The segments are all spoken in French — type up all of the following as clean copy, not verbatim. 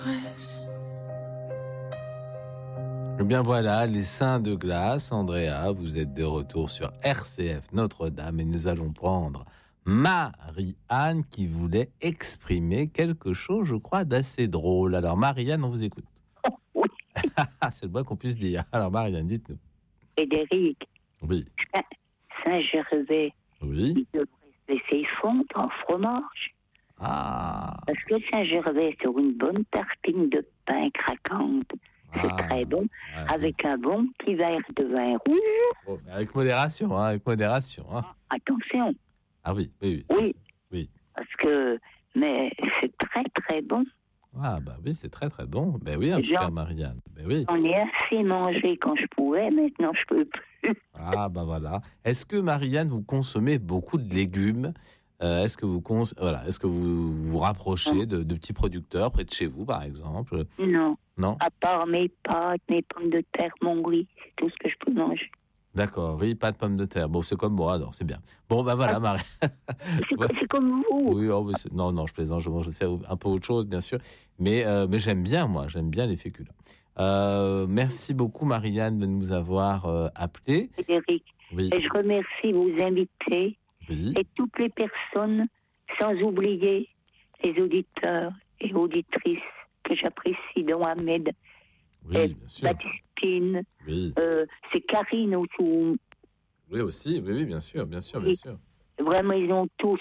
Eh bien voilà, les seins de glace. Andrea, vous êtes de retour sur RCF Notre-Dame et nous allons prendre Marie-Anne qui voulait exprimer quelque chose, je crois, d'assez drôle. Alors Marie-Anne, on vous écoute. Oui. C'est le moins qu'on puisse dire. Alors Marie-Anne, dites-nous. Frédéric, Oui. Saint-Gervais, Oui. il devrait se laisser fondre en fromage. Ah. Parce que Saint-Gervais, sur une bonne tartine de pain craquante, c'est très bon, avec un bon petit verre de vin rouge. Bon, mais avec modération, hein, avec modération. Hein. Attention. Ah oui, oui, Oui. oui. Oui. Parce que, mais c'est très très bon. Ah bah oui, c'est très très bon. Ben oui, en tout cas, Marianne. Ben oui. J'en ai assez mangé quand je pouvais, maintenant je peux plus. Ah bah voilà. Est-ce que Marianne, vous consommez beaucoup de légumes? Est-ce que vous vous rapprochez de petits producteurs près de chez vous, par exemple? Non. Non. À part mes pâtes, mes pommes de terre, mon riz, c'est tout ce que je peux manger. D'accord, riz, pâtes, pommes de terre. Bon, c'est comme moi, alors c'est bien. Bon, ben voilà, Marie. C'est comme vous. Oui, oh, non, je plaisante, je mange aussi un peu autre chose, bien sûr. Mais j'aime bien, moi, j'aime bien les féculents. Merci beaucoup, Marianne, de nous avoir appelés. Frédéric, oui. Et je remercie vos invités oui. et toutes les personnes, sans oublier les auditeurs et auditrices que j'apprécie, dont Ahmed, oui, bien sûr. Baptistine, oui. C'est Karine aussi. Oui, aussi, oui, bien sûr. Vraiment, ils ont tous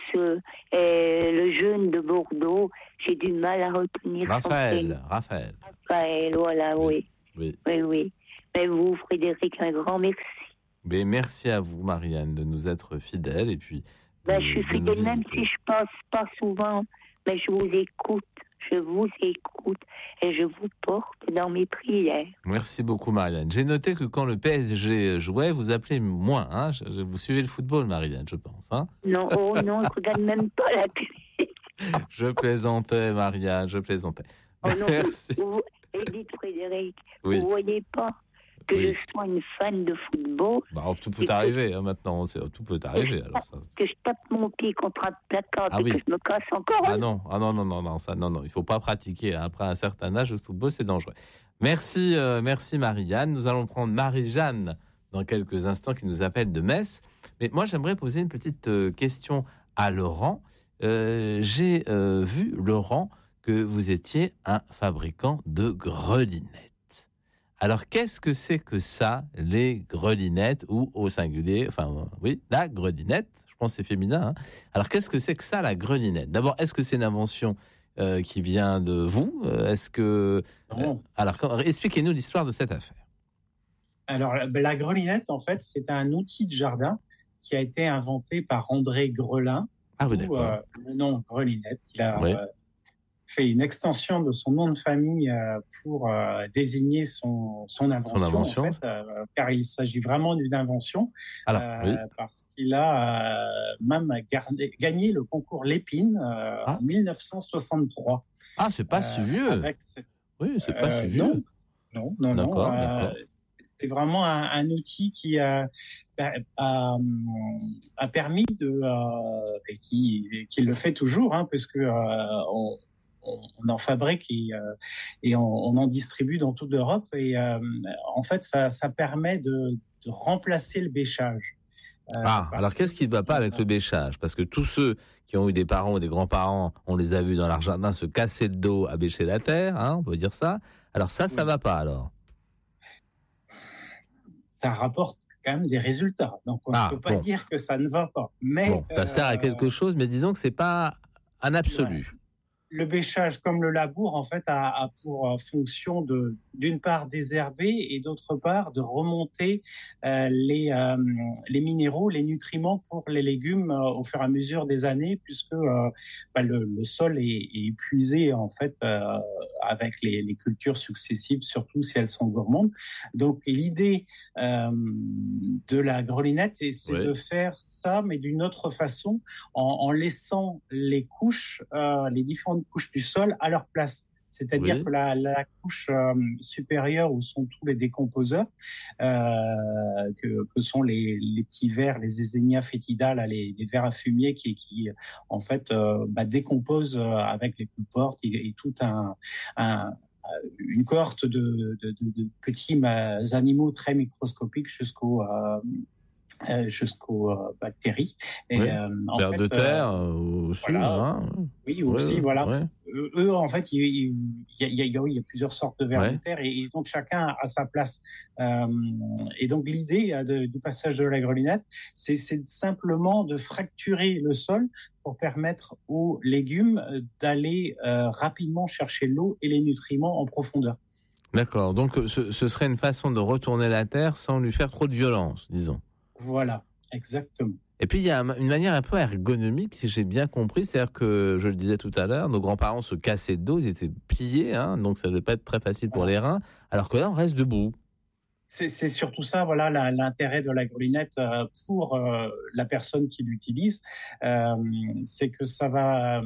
le jeune de Bordeaux. J'ai du mal à retenir Raphaël, voilà, oui. Oui. Mais vous, Frédéric, un grand merci. Mais merci à vous, Marianne, de nous être fidèles et puis. Je suis fidèle, même si je passe pas souvent, mais je vous écoute et je vous porte dans mes prières. Merci beaucoup, Marianne. J'ai noté que quand le PSG jouait, vous appelez moins. Hein, vous suivez le football, Marianne, je pense. Hein. Non, non, je regarde même pas la télé. Je plaisantais, Marianne, Oh non, merci. Edith Frédéric, oui. Vous voyez pas que je sois une fan de football. Tout peut arriver maintenant, tout peut arriver. Alors ça. Que je tape mon pied contre un placard et que je me casse encore. Non, il faut pas pratiquer. Après un certain âge, le football, c'est dangereux. Merci Marie-Anne. Nous allons prendre Marie-Jeanne dans quelques instants qui nous appelle de Metz. Mais moi, j'aimerais poser une petite question à Laurent. J'ai vu, Laurent, que vous étiez un fabricant de grelinettes. Alors, qu'est-ce que c'est que ça, les grelinettes, ou au singulier, la grelinette, je pense que c'est féminin. Hein. Alors, qu'est-ce que c'est que ça, la grelinette? D'abord, est-ce que c'est une invention qui vient de vous? Est-ce que... alors, expliquez-nous l'histoire de cette affaire. Alors, la grelinette, en fait, c'est un outil de jardin qui a été inventé par André Grelin. Ah oui, d'accord. Le nom grelinette, il a... fait une extension de son nom de famille pour désigner son invention, en fait, car il s'agit vraiment d'une invention, parce qu'il a même gagné le concours Lépine en 1963. Ah, c'est pas si vieux. Oui, c'est pas si vieux. Non. D'accord. C'est vraiment un outil qui a permis et qui le fait toujours, hein, puisque on en fabrique et on en distribue dans toute l'Europe. Et en fait, ça permet de remplacer le bêchage. Alors qu'est-ce qui ne va pas avec le bêchage? Parce que tous ceux qui ont eu des parents ou des grands-parents, on les a vus dans leur jardin se casser le dos à bêcher la terre, hein, on peut dire ça. Alors ça va pas alors? Ça rapporte quand même des résultats. Donc on ne peut pas dire que ça ne va pas. Mais ça sert à quelque chose, mais disons que c'est pas un absolu. Ouais. Le bêchage, comme le labour, en fait, a pour fonction d'une part, désherber et d'autre part, de remonter les minéraux, les nutriments pour les légumes au fur et à mesure des années, puisque le sol est épuisé, en fait, avec les cultures successives, surtout si elles sont gourmandes. Donc, l'idée de la grelinette, c'est de faire ça, mais d'une autre façon, en laissant les couches, les différentes couches du sol à leur place. C'est-à-dire que la couche supérieure où sont tous les décomposeurs, que sont les petits vers, les Eisenia foetida, les vers à fumier qui en fait décomposent avec les coupe-portes et tout une cohorte de petits animaux très microscopiques jusqu'aux bactéries. Et, vers de terre aussi. Voilà. Oui, aussi, voilà. Ouais. Eux, en fait, il y a plusieurs sortes de vers de terre et donc chacun a sa place. Et donc l'idée du passage de la grelinette, c'est simplement de fracturer le sol pour permettre aux légumes d'aller rapidement chercher l'eau et les nutriments en profondeur. D'accord. Donc ce serait une façon de retourner la terre sans lui faire trop de violence, disons. Voilà, exactement. Et puis, il y a une manière un peu ergonomique, si j'ai bien compris. C'est-à-dire que, je le disais tout à l'heure, nos grands-parents se cassaient de dos, ils étaient pliés, donc ça ne devait pas être très facile pour les reins. Alors que là, on reste debout. C'est surtout ça, voilà, l'intérêt de la grelinette pour la personne qui l'utilise. C'est que ça va...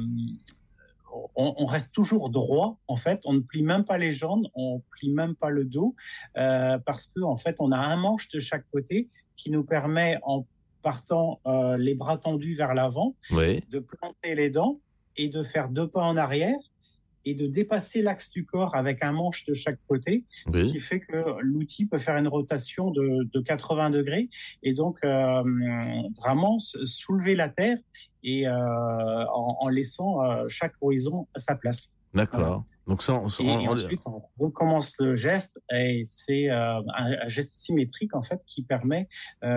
On reste toujours droit, en fait. On ne plie même pas les jambes, on ne plie même pas le dos, parce qu'en fait, on a un manche de chaque côté qui nous permet, en partant les bras tendus vers l'avant, de planter les dents et de faire 2 pas en arrière et de dépasser l'axe du corps avec un manche de chaque côté, ce qui fait que l'outil peut faire une rotation de 80 degrés et donc vraiment soulever la terre et en laissant chaque horizon à sa place. D'accord. Voilà. Donc ensuite, on recommence le geste et c'est un geste symétrique en fait qui permet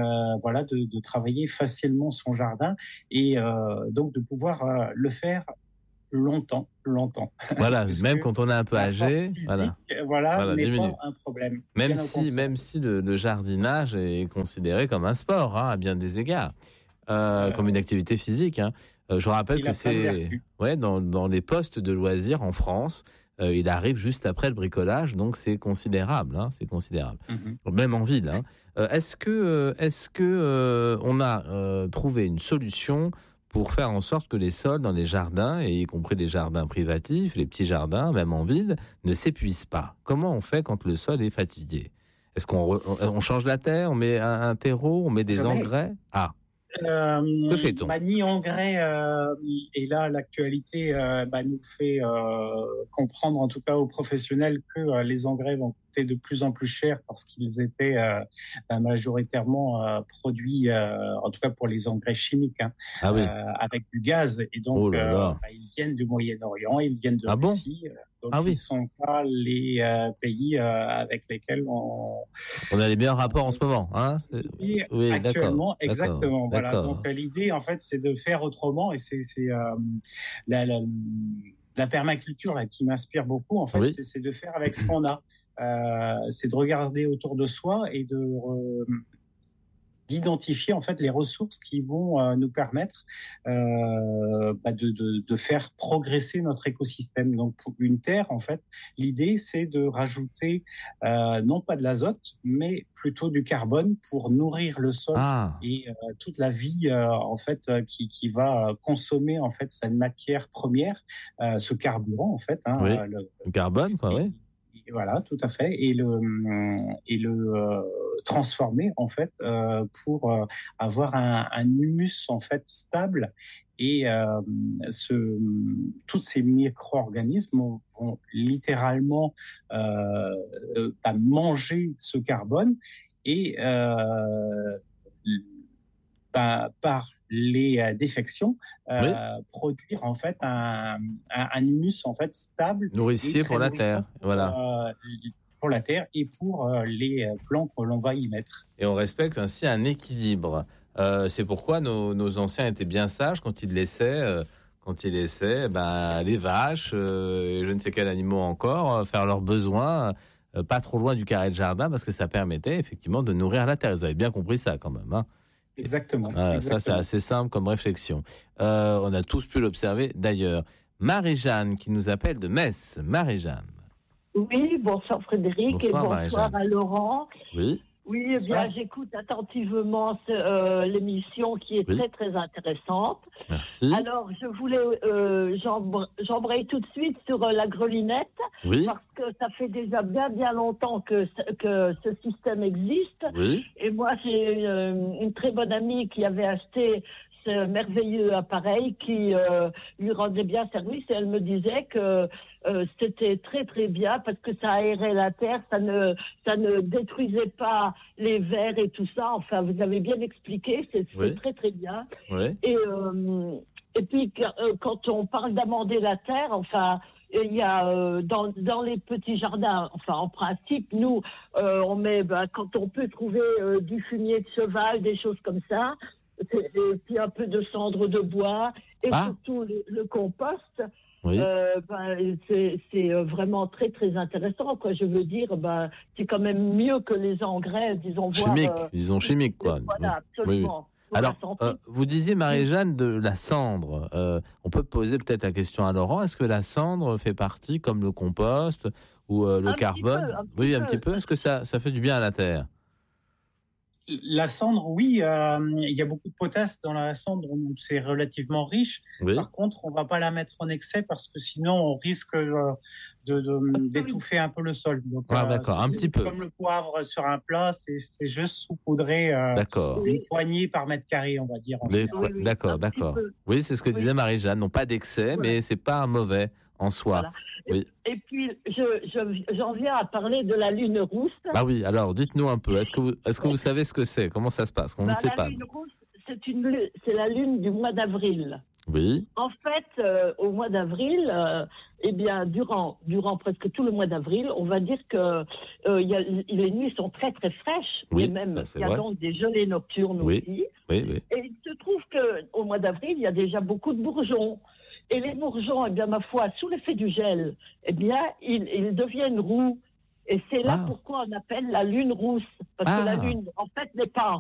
de travailler facilement son jardin et donc de pouvoir le faire longtemps. Voilà, même quand on est un peu âgé, voilà n'est pas un problème. Même si le jardinage est considéré comme un sport à bien des égards, comme une activité physique. Je rappelle que c'est dans les postes de loisirs en France, il arrive juste après le bricolage, donc c'est considérable. C'est considérable. Même en ville. Est-ce que on a trouvé une solution pour faire en sorte que les sols dans les jardins, et y compris les jardins privatifs, les petits jardins, même en ville, ne s'épuisent pas? Comment on fait quand le sol est fatigué? Est-ce qu'on change la terre, on met un terreau, on met des engrais? Que fait-on? Ni engrais, et là l'actualité nous fait comprendre, en tout cas aux professionnels, que les engrais vont coûter de plus en plus cher parce qu'ils étaient majoritairement produits, en tout cas pour les engrais chimiques, avec du gaz. Et donc ils viennent du Moyen-Orient, ils viennent de Russie. Donc ils ne sont pas les pays avec lesquels on a les meilleurs rapports en ce moment. Oui, actuellement, exactement. Voilà. Donc l'idée, en fait, c'est de faire autrement, et c'est la permaculture là qui m'inspire beaucoup. En fait, c'est de faire avec ce qu'on a. C'est de regarder autour de soi et d'identifier en fait les ressources qui vont nous permettre de faire progresser notre écosystème. Donc pour une terre, en fait, l'idée c'est de rajouter non pas de l'azote, mais plutôt du carbone pour nourrir le sol et toute la vie en fait qui va consommer en fait cette matière première, ce carburant en fait. Le carbone, quoi, oui. Voilà, tout à fait, et le transformer en fait pour avoir un humus en fait stable, et tous ces micro-organismes vont littéralement manger ce carbone et par les défections, produire en fait un humus en fait stable, nourricier pour la terre, pour la terre et pour les plants que l'on va y mettre. Et on respecte ainsi un équilibre. C'est pourquoi nos anciens étaient bien sages quand ils laissaient les vaches et je ne sais quels animaux encore faire leurs besoins pas trop loin du carré de jardin, parce que ça permettait effectivement de nourrir la terre. Vous avez bien compris ça quand même. Exactement. Ça, c'est assez simple comme réflexion. On a tous pu l'observer d'ailleurs. Marie-Jeanne qui nous appelle de Metz. Marie-Jeanne. Oui, bonsoir Frédéric, bonsoir, et bonsoir à Laurent. Oui. Oui, eh bien, j'écoute attentivement l'émission qui est très, très intéressante. Merci. Alors, je voulais, j'embraye tout de suite sur la grelinette, parce que ça fait déjà bien, bien longtemps que ce système existe. Oui. Et moi, j'ai une très bonne amie qui avait acheté ce merveilleux appareil qui lui rendait bien service, et elle me disait que c'était très très bien parce que ça aérait la terre, ça ne détruisait pas les vers et tout ça. Enfin, vous avez bien expliqué, c'est très très bien. Oui. Et puis quand on parle d'amender la terre, enfin, il y a dans les petits jardins, enfin en principe, nous on met quand on peut trouver du fumier de cheval, des choses comme ça. Et puis un peu de cendre de bois et surtout le compost. Oui. C'est vraiment très très intéressant, quoi. Je veux dire, c'est quand même mieux que les engrais, disons, chimiques, quoi. Voilà, absolument. Oui. Alors, vous disiez, Marie-Jeanne, de la cendre. On peut poser peut-être la question à Laurent. Est-ce que la cendre fait partie, comme le compost ou le carbone? Un petit peu. Est-ce que ça fait du bien à la terre? La cendre, oui, il y a beaucoup de potasse dans la cendre, donc c'est relativement riche. Oui. Par contre, on ne va pas la mettre en excès parce que sinon, on risque d'étouffer un peu le sol. Donc, d'accord, un petit peu. Comme le poivre sur un plat, c'est juste saupoudrer une poignée par mètre carré, on va dire. D'accord. Oui, c'est ce que disait Marie-Jeanne. Non, pas d'excès, mais c'est pas mauvais en soi. Voilà. Oui. Et puis, j'en viens à parler de la lune rousse. Oui, alors dites-nous un peu. Est-ce que vous savez ce que c'est? Comment ça se passe? On ne sait pas. La lune rousse, c'est la lune du mois d'avril. Oui. En fait, au mois d'avril, durant presque tout le mois d'avril, on va dire que les nuits sont très très fraîches, et même il y a donc des gelées nocturnes aussi. Oui. Et il se trouve qu'au mois d'avril, il y a déjà beaucoup de bourgeons. Et les bourgeons, ma foi, sous l'effet du gel, ils deviennent roux. Et c'est là pourquoi on appelle la lune rousse. Parce que la lune, en fait, n'est pas